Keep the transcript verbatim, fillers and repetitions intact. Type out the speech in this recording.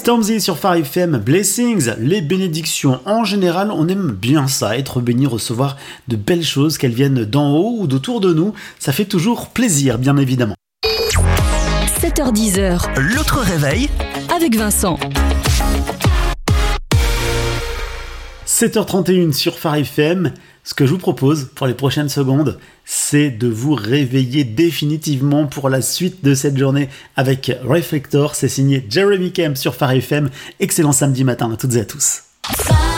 Stormzy sur Phare F M, Blessings, les bénédictions. En général, on aime bien ça, être béni, recevoir de belles choses, qu'elles viennent d'en haut ou d'autour de nous. Ça fait toujours plaisir, bien évidemment. sept heures dix, l'autre réveil avec Vincent. sept heures trente et une sur Phare F M. Ce que je vous propose pour les prochaines secondes, c'est de vous réveiller définitivement pour la suite de cette journée avec Reflector. C'est signé Jeremy Camp sur Phare F M. Excellent samedi matin à toutes et à tous.